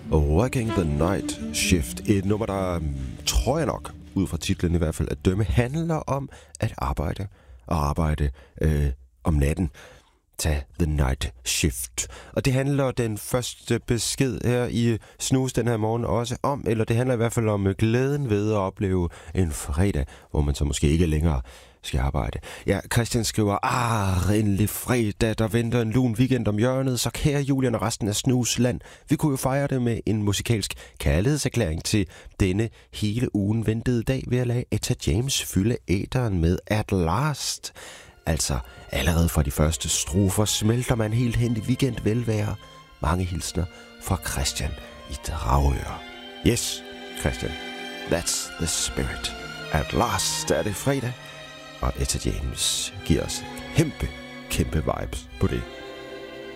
Working the Night Shift. Et nummer, der tror jeg nok, ud fra titlen i hvert fald, at dømme, handler om at arbejde om natten. Tag the night shift. Og det handler den første besked her i Snus den her morgen også om, eller det handler i hvert fald om glæden ved at opleve en fredag, hvor man så måske ikke længere skal arbejde. Ja, Christian skriver, endelig fredag, der venter en lun weekend om hjørnet, så kære Julian og resten af Snusland, vi kunne jo fejre det med en musikalsk kærlighedserklæring til denne hele ugen ventede dag ved at lade Etta James fylde æteren med At Last. Altså, allerede fra de første strofer smelter man helt hen i weekend velvære. Mange hilsner fra Christian i Dragør. Yes, Christian, that's the spirit. At last er det fredag, og Etta James giver os kæmpe vibes på det.